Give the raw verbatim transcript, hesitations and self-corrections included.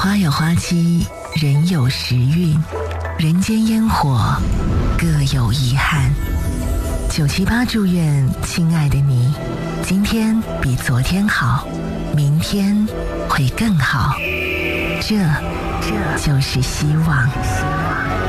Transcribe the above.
花有花期，人有时运，人间烟火各有遗憾。九七八祝愿亲爱的你，今天比昨天好，明天会更好。这，这就是希望。